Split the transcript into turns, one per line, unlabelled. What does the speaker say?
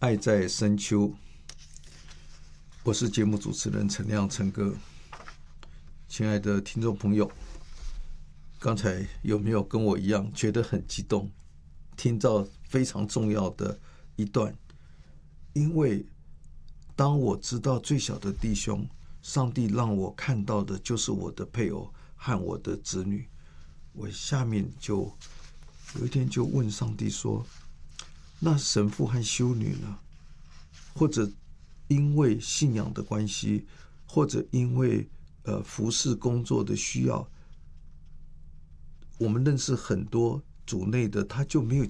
爱在深秋，我是节目主持人陈亮陈哥。亲爱的听众朋友，刚才有没有跟我一样觉得很激动，听到非常重要的一段？因为当我知道最小的弟兄，上帝让我看到的就是我的配偶和我的子女，我下面就有一天就问上帝说，那神父和修女呢？或者因为信仰的关系，或者因为服事工作的需要，我们认识很多主内的，他就没有